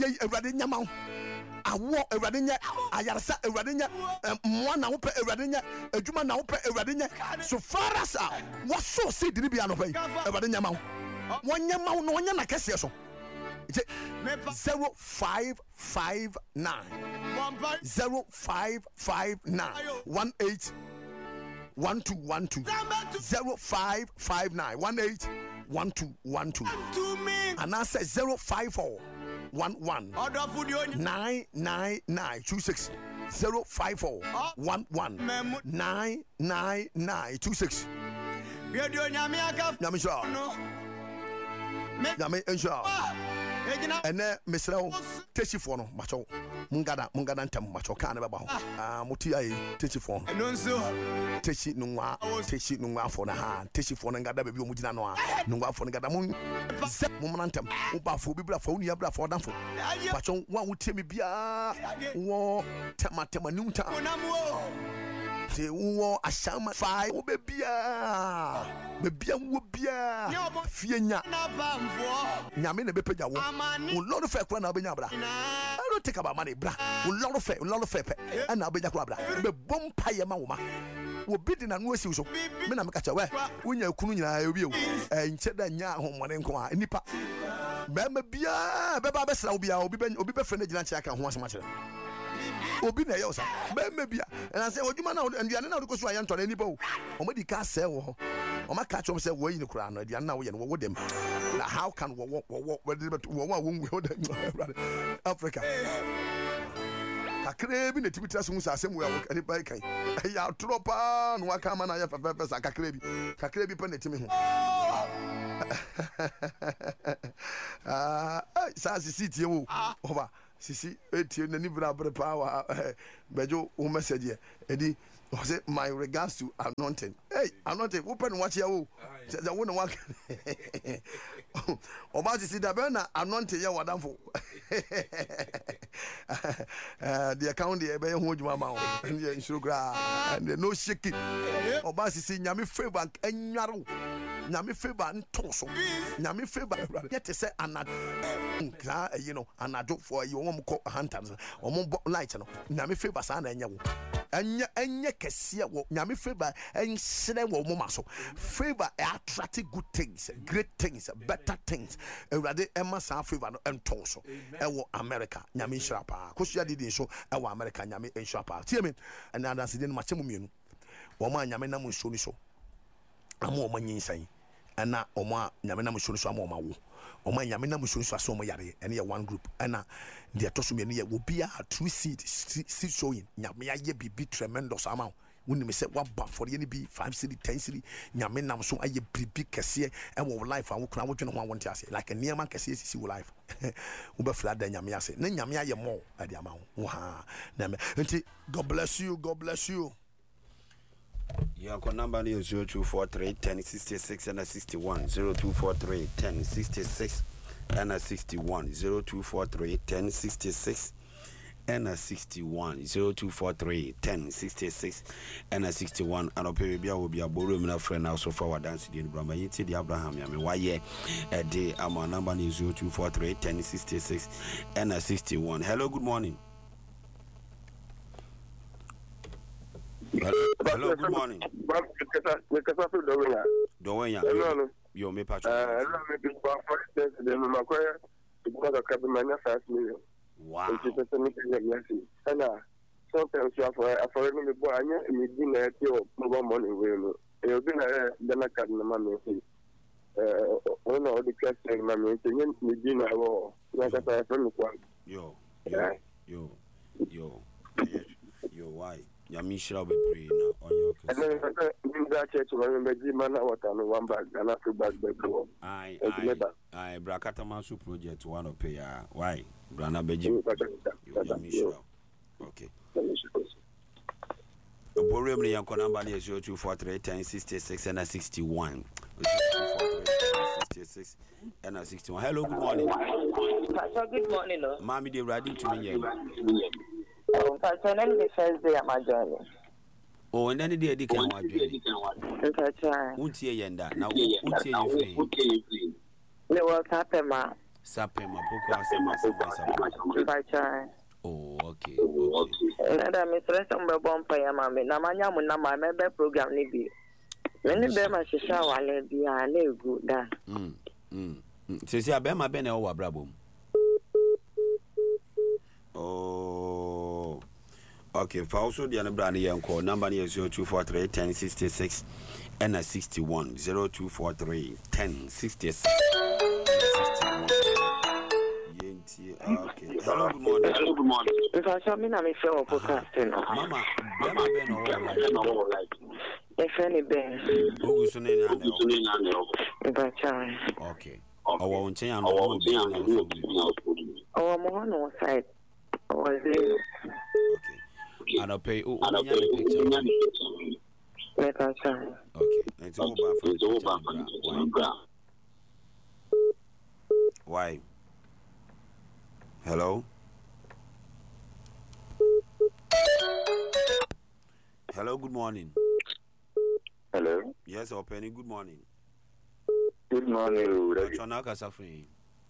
ye Awurade nyama awo Awurade nya ayarsa Awurade nya mmoa na wo pɛ Awurade nya adwuma na wo pɛ Awurade nya so far as waso seed ni bia no pɛ Awurade nyama wo nyama wo no nya na kɛse so 0559 181212 0559 181212 and I say 054 11 99926 054 11 99926 Nyame ensure ene mesrao techifo no macho mungada ntam macho kan na beba ho moti ayi techifo no nso techi nwa fo na ha techifo no ngada be bi omugina no a nwa fo no ngada mun ntam uba fo bi bra fo unu ya bra fo danfo macho wa wutie me bia wo tema nunta se wo ashama fai wo bebia wo bia fienya nyame na bepeja wo lord fe kura na obenya bra I don't take about money bra lord fe pe na obenya kura bra be bompa ye ma wo ma wo bidi na no asiw so me na me ka cha we wonya kunu nyina obi ewu enche da nya ahomone nko a nipa be ma bia be ba be sra obi a obi be fe na gina nche aka ho asema kire obi na yosa be mebia and say odwuma na nduane na odikoso aye ntore nipa o omadi ka se wo ho oma ka chom se wo yi ne kura no nduane na wo ye no wo dem na how can wo wo Africa kakre bi na tibitra so musa asem wo ani bai kan ya tropa no aka ma na ya fefe sa kakre bi pa na timi ho sa sisi wo oba sisi etie nani bra power bejo o message edi o say my regards to anointing anointing open watch ya wo say wo na work o ba sisi da be na anointing ya wadamfo the account the be ho djuma ma o and insure gra and no shaking o ba sisi nyame favor enwaro nyame favor ntoso nyame favor yet say you know anado for you won ko hunters o light no nyame favor sa na enya wo enya kese wo nyame favor ensere wo mo maso favor attract good things, great things, better things Ewurade ema sa favor no entoso e wo America nyame nsira pa kosia didi so e wo America nyame nsira pa tie me and adanse den ma chemu mienu wo ma nyame na mo so ni so amo o manyinsan ana oma nyame na mushuru so ama oma wo oma nyame na mushuru so aso mo yare ene ye one group ana de atoso me ne ye wo bia true seed sowing nyame aye bibi tremendous amount woni me se wa ba for ye ne bi 5 city 10 city nyame nam so aye bibi kese e wo life awo kra wo twene ho awonte ase like niam kese sisi wo life wo be fla da nyame ase na nyame aye mo ade ama wo ha na me nti god bless you Your number is 0243 1066 and 61 0243 1066 and 61 0243 1066 and 61 0243 1066 and 61 and Opebia will be a borrow friend also for dance in Brahma Yeti the Abraham Yami. Why a day our number is 0243 1066 and 61. Hello, good morning. Hello, good morning. Dowenya. Yo, me patch. Wow. Sometimes you have for me boy anya me dinner your mobile money we no e obi na dana card na ma me one of the question ma me me dinner wo na ka ta for me kwa yo why Yamishra be pray na on your case. And then that church remember the man water no one bag and after bag be go. I Brakata Masu project one of pay why Brana Beji Yamishra. Okay. The Borium Yanko number is 0243 1066 and 61. 66 and 61. Hello, good morning. Pastor, good morning. Mommy, they ready to me. Pastor, then the first day of my journey. Oh, and then the day can watch you. Untia Yenda. Now, Untia you free. There was happened, ma. Sapem apoko asema. Bacha. Oh, okay. Nada me stress mbe bompa ya mama na manya mu na mama be program ni bi. Mene be ma shisha wale bi a na egu da. Sisi abema be na wo abrabom. Oh. Okay, for also the brand yanko number is 0243 1066 and 61 0243 1066. Okay. Hello, good morning. If I saw me na me feel podcasting. Mama, bema be no like. If any ben. Ogu so ne na. Bacha. Okay. Owo nchen ya no be na. Owo mo no side. Was it? Okay. And I'll pay the picture. Let us try. Okay. It's over for Why? Hello? Hello, good morning. Hello? Yes, Penny, good morning. Good morning, Chonaka Safri.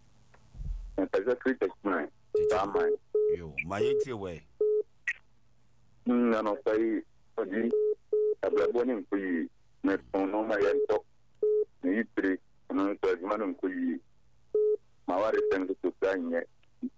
Yo, my 80 way. No, say, a black one for you. Next on my end talk. You three, and I'm for you. My wife sends to plan yet.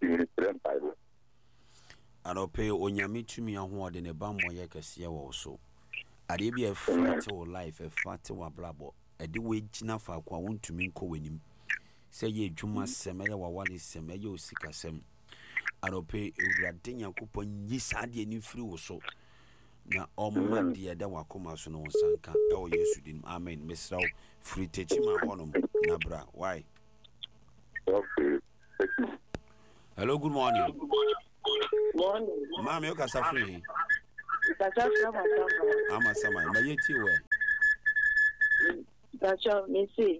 And I'll pay on your meet to me and what in a bam or yakasi also. I did be a flat or life, a fat or blabber. A do wait enough for I want to mean co him. Say ye, Juma Semaya Wawali Semayo Sikasem. And I'll pay a radina coupon, yes, I did any free or so. Now, all my dear, that will come as no sanka. Oh, yes, you didn't. Amen, Miss Rao, free teaching my honor. Nabra, why? Okay. Hello, good morning. Morning. Ma'am, you can suffer. I'm a summer. My yet you were. That's all, Missy.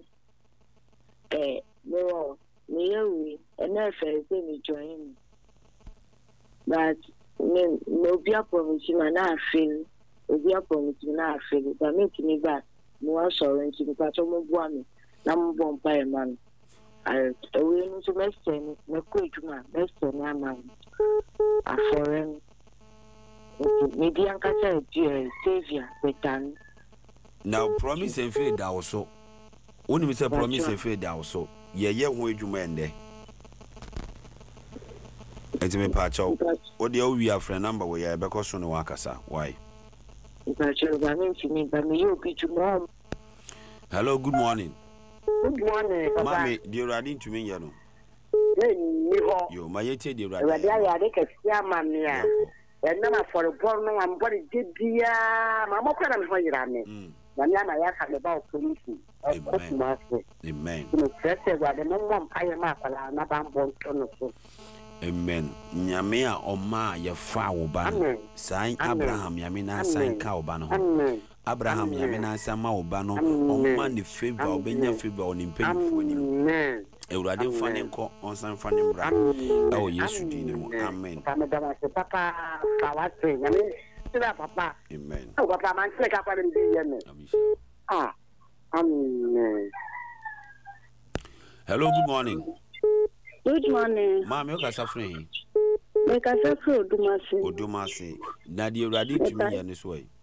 No, me, and I felt me join. But no, be a promise you and I feel, be a promise you and I feel, but making me back, no, sorry, to the patron of one, number one by a man. I will to Western, no quick man, Western, man. A foreign. Maybe Uncle said, dear Savior, return. Now, promise and faith also. Only Mr. Promise and faith also. Yeah, wait you man there. It's me patch out. What the old we have for a number where I because on the Wakasa. Why? Hello, good morning. Good morning, Mammy, dear, I didn't to me, you know. You, my 80 dear, I think mammy. And now for a born, I'm what it did, dear. Mamma, I'm for you, Rami. Nana, I have about police. Amen. Amen. Nyamea Oma, your foul ban. Sign Abraham, Yamina, sign Cowbano. Abraham, Yamina, Sama Obano, on Monday favor, or Benya favor on impaired for him. A radio funny call on some funny brand. Oh, yes, you did. Amen. Papa, Papa. Amen. Oh, Papa, man, take up and amen. Hello, good morning. Good morning. Ma'am, you are suffering. Make us a fruit, Odumasi. Nadia, ready to me in this way.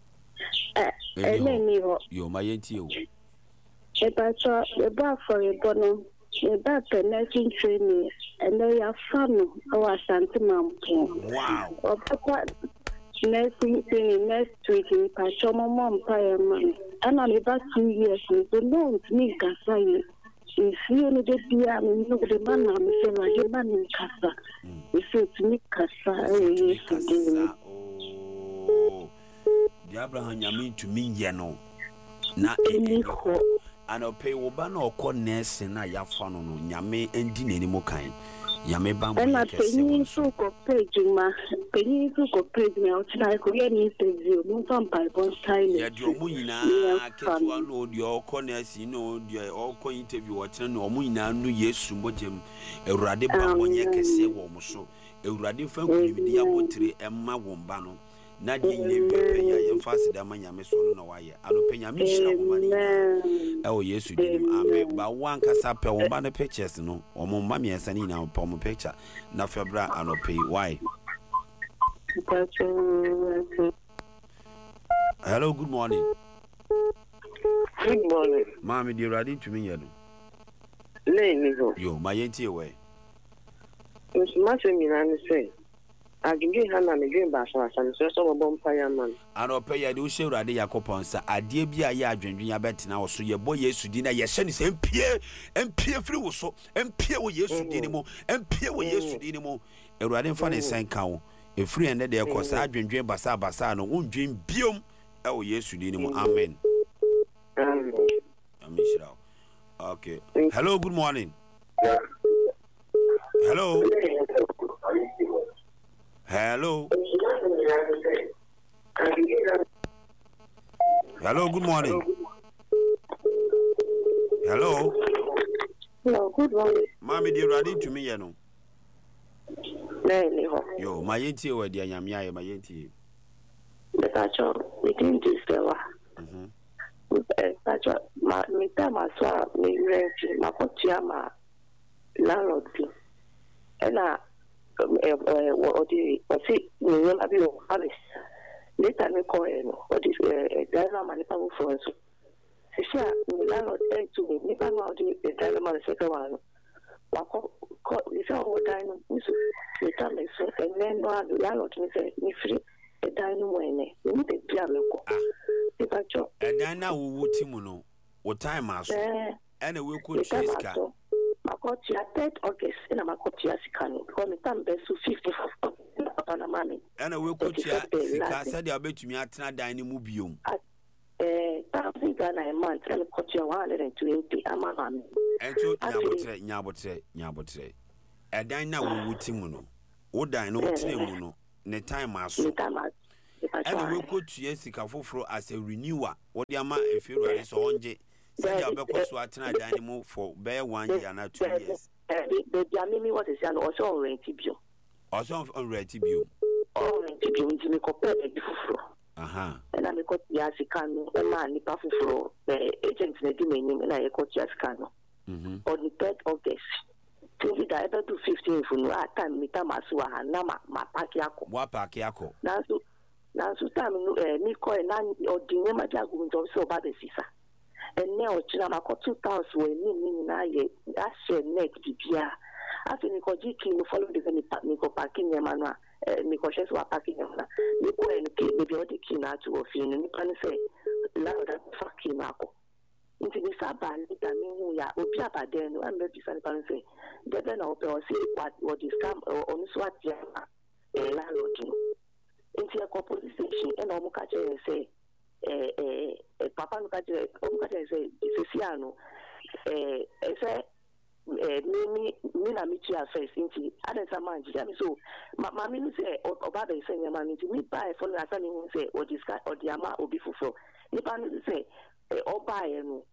You, my auntie. If I saw a bar for a bono, a bar for nursing training, and they are fun or Santimam. Wow. Or Papa nursing training next week in Pachoma Mom Fireman. And only about 2 years, the loan to me, Kasai. If you need to be a man, the man, I'm saying, a man in Casa. If it's me, Casa, oh, the Abraham, you mean to me, Yano. Na and I'll pay Obano or Cornes and I have fun on Yame and Din anymore kind. Yame Bam. And I penny to page, ma, penny to page me outside. I interview, no vampire, one time. Yet your Muina, one your Cornes, you know, your all co interview or turn or Muina, no yes, Sumbojem, a radibam, one yakase, almost so. A radifan with the Abotri and Ma Wombano. na di nye penya ye fast da manya me so no na waye anope nya me hira wo mani e o Yesu di nim amen ba wan kasa pe wo ba ne pictures no o mo ma me ensa ni na po mo picture na febra anope why. Hello, good morning. Good morning. Mami di ready to me yado. Yo, my yenti away. It's much me na say. I give hana me dream ba so so bomb fire man. Ano pe ya de wo hye urade yakopon sa ade bia ya adwendwen ya betina wo so ye bo Yesu di na ye hye ni se empie firi wo so empie wo Yesu di ni mo empie wo Yesu di ni mo urade mfa ne sen ka wo efiri ende de ko sa adwendwen basa no wondwen biom e wo Yesu di ni mo amen. Amen shira. Okay. Hello, good morning. Hello. Hello. Hello, good morning. Hello. Hello, good morning. Mami di ready to me yano. Yo, my yenti we dia nyamia my yenti. Betacho, we didn't do so. Betacho, me tama so me rent ma kotia ma landlord bi. Ena odi me na bi o Alice. Later me call no odi driver man pa for so. Sisha me landlord to me pa ma odi driver man second one. Wako isa o dino musu me tama so and then landlord me say me free e dino wene. Me be bia me ko. Betacho. E dina wo wuti mu no. Wo time aso. Ena we ko chiska. Makotia 3rd August ina makotia sikano because me tam be so 50 na mami ena we ko tia sika said ya betumi atena dan ni mu biom thousand Ghana a month ena kotia 120 ama mami ento nyabotre edan na wo wuti mu no wo dan no tene mu no ne time aso ena we ko tia sika foforo as a renewer wo de ama eferuare so onje said ya be ko so atena dan ni mu for be 1 year na 2 years the jamimi what is an also rent bio also on rent bio nti me compare the fufuro and me ko ya sikano e ma ni pa fufuro agent na di menim na ye ko ya sikano on the 3rd August till the ever to 15 for no time me ta maso ha na ma park yako wa park yako na so time ni ko na odinye ma jagu nto so ba be sisa ene ochina mako 2000 we ni na ye ashe net bibia afi ni ko jiki no follow the ni ko parking ya manwa ni ko sheso wa parking ya na ni ko en ki be odi ki na to ofi ni pan say la da fucking mako nti ni saba ni da mi hu ya obi abade no am be bisa ni pan say de be na ope o say what is scam on so atia la lodin nti e ko police station e na o mu ka che say papa no ka say Sisiano say me na meet you first nti adensa manji am so mama mi say oba be say nyama nti me buy for na say me say o discuss o diama obi fufo nipa no say oba ye no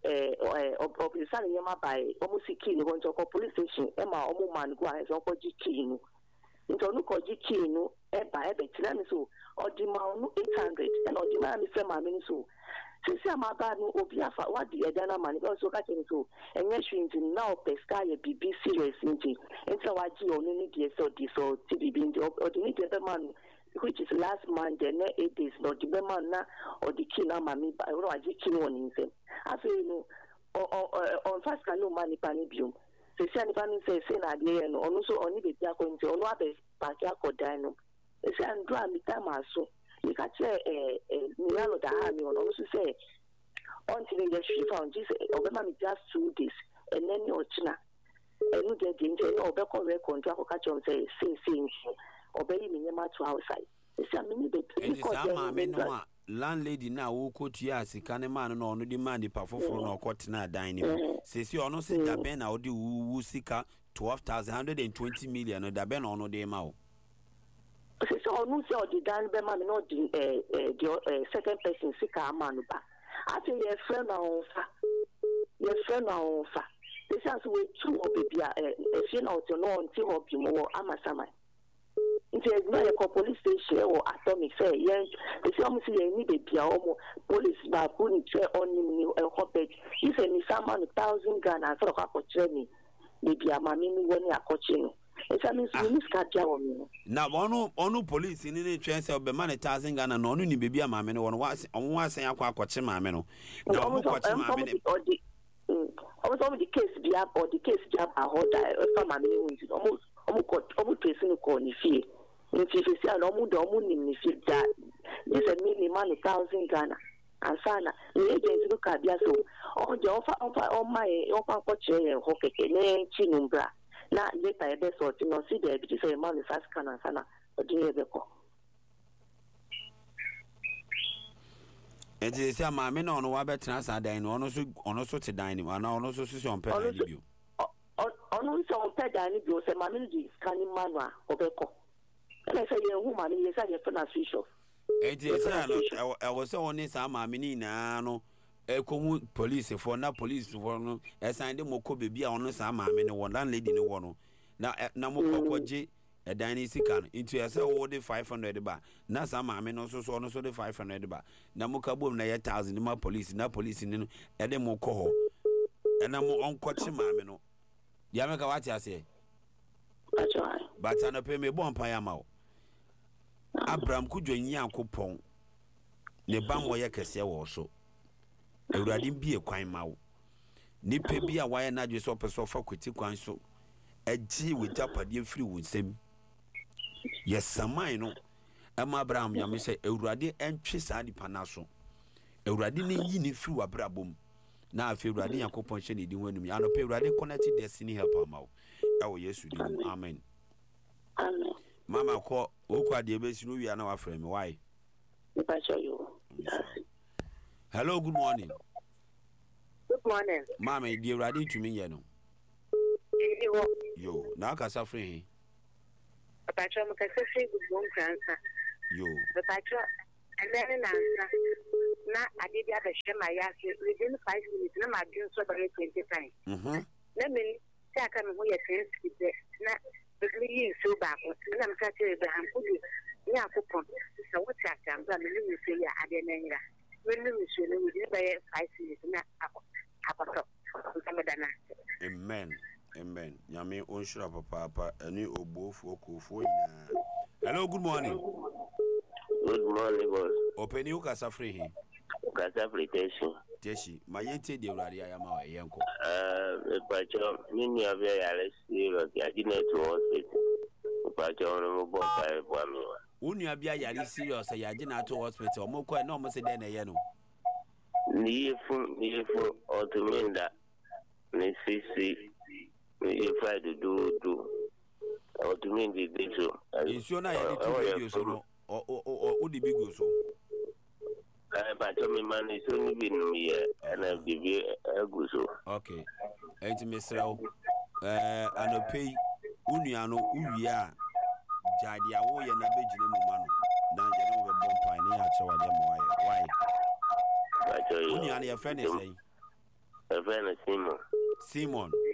obi say nyama buy omo siki ni won to police station e ma omo man go ahead so ko jiki no nti onu ko jiki no e ba e be tira me so odima no 800 and odima mi say mama ni so sisi amaba no obi afa wadi edana man go so ka chen so enye hwinti na o pesca ye bibi serious nti waji onu ni die so di so tibibi ndi odini de man which is last month the 8 days no di man na odiki na mami ba ro waji kin woni nsem afi no on fast can no man pa ni biom sisi ani pa ni say na de no onu so oni be bia ko nti onu abe pa kia ko dan no sisi andra mi ta maso you can say Milano da Hami on also say until the she found this Obama just 2 days and then your China and you get into no Beko record to catch on say obey me to outside. It's a minute the landlady now who could ya sikane man no demand the perform no court na dining. Says you ono say da ben audi who sika 12,120 million or da ben ono de mao. So no say the dan be man no the second person sika man ba after your friend na onfa this is we two baby e feel out no until obi mo amasama Nti egba ye ko police station or atomic say yen e say omo say yen need be omo police ba puni say oni ni e hoped he say ni sama 1,000 Ghana so ka ko chere ni be amami ni woni akoche no e say me so ni ska dia wo me na onu police ni twen say be man 1,000 Ghana no onu ni be amami no won wa sen akwa akoche maame no na omo koche maame ne omo the case be up or the case be up a hoda e fa maame ni won omo trace ni ko ni fie. If you see an omu ni fie da this a minimum 1,000 Ghana and sana the agents look at dia so on the offer on my offer for chair ho keke ne chinumbra na later e be sort no see there be say man fast can and sana odin e be ko enti say maame na ono wa betra sa dan no ono so te dan ni ana ono so sisi on pe dan ni bio ono so on pe dan ni bio say maame ni di scanning manual obeko. And I say, woman, you say you're from a fish off. I was so honest, I'm a menina, no, a common police for na police for no, as I did Moko be honest, I'm a man, one landlady in the one. Now, Namoko a dining sican into a so order 500 bar. Now, some men also so the 500 bar. Namuka boom, 1,000 my police, na police in Edemoko. And I'm on coaching mamma. Yamaka, what I say? But I pay me bon payamao. Abraham kudwo nyan kopon ne bamwo ye kese wo so Ewurade bi ekwan mawo nipa bi a waye na dwe so peso fa kweti kwan so agi we japade firi wo nsem ye samai no ama Abraham ya me se Ewurade entwe sa dipa na so Ewurade ne yi ne firi wa brabom na afi Ewurade yakopon hye ne di wanum ya no pe Ewurade connect destiny helper mawo yawo Yesu di amen Amen. Mama ko okwa de be sinu wi na wa frame why? Hello, good morning. Good morning. Mama, dey ready to me ye no. Yo, na ka safre. Pacho mo ka safre good cancer. Yo. The pacho and then na ade bia be hwe ma ya within 5 minutes na ma dun so bare 20 times. Na me say aka me ho ye sensitive na really so back. I'm catching Abraham. Yeah, coupon. So what's that? I'm going to say, I didn't know. When we should know, we did buy 5 minutes. Amen. Amen. Yami onshura papa any obo for Hello, good morning. Good morning, boss. Open you casa free. Casa free Teshi, my yente de Radia Yama Yanko. Pacho, many of your Alice, I didn't to hospital. Pacho, no more by 1 minute. Uni abia yari serious, I didn't to hospital, more quite normal than a yano. Near or to mean that, necessity, if I do, or to mean the so. It's your night, or would it be good so? But me man is only been here, and I'll give you a good so. Okay. And Mr. And pay Uniano, Uya, Jadia, Woy, and a Benjamin man. Now you know the bomb pine, so I don't know why. Uniani, a friend is saying, a friend of Simon. Simon.